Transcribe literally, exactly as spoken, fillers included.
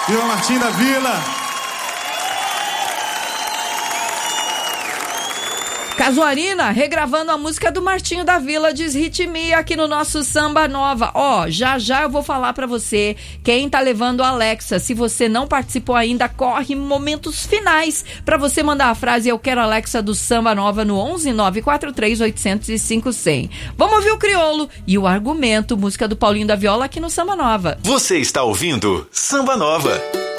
Viva Martinho da Vila! Casuarina, regravando a música do Martinho da Vila, Desritmia, aqui no nosso Samba Nova. Ó, oh, já já eu vou falar pra você quem tá levando a Alexa. Se você não participou ainda, corre momentos finais pra você mandar a frase "Eu quero Alexa" do Samba Nova no onze nove quatro três oito zero zero cinco zero zero. Vamos ouvir o Criolo e o Argumento, música do Paulinho da Viola aqui no Samba Nova. Você está ouvindo Samba Nova.